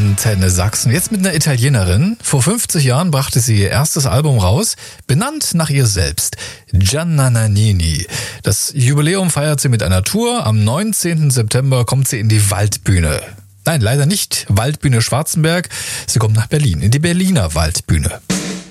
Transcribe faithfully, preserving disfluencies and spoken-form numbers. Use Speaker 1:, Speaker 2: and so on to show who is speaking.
Speaker 1: Antenne Sachsen. Jetzt mit einer Italienerin. Vor fünfzig Jahren brachte sie ihr erstes Album raus, benannt nach ihr selbst. Gianna Nannini. Das Jubiläum feiert sie mit einer Tour. Am neunzehnten September kommt sie in die Waldbühne. Nein, leider nicht Waldbühne Schwarzenberg. Sie kommt nach Berlin, in die Berliner Waldbühne.